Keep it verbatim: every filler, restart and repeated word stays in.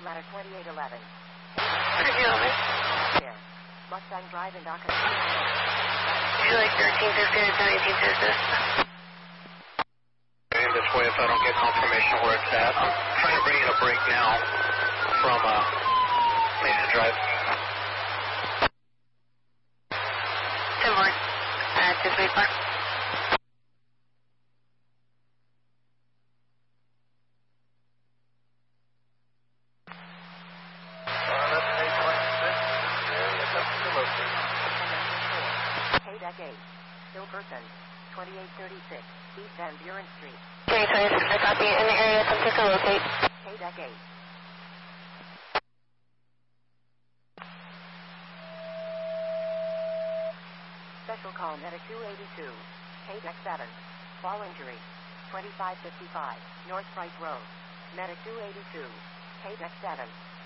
ladder twenty-eight eleven. thirty-eight eleven. There. Mustang Drive in Dhaka. Would you like thirteen fifty or seventeen fifty? In this way, if I don't get confirmation where it's at, I'm trying to bring in a break now from uh, Mason Drive. ten four. Uh, two three four. K-Deck eight. Silverton. twenty-eight thirty-six. East Van Buren Street. three twenty-six, I copy. In the area, come take a locate. K-Deck eight. Special call Medic two eighty-two. K-Deck seven. Fall injury. twenty-five fifty-five. North Price Road. Medic two eighty-two. K-Deck seven.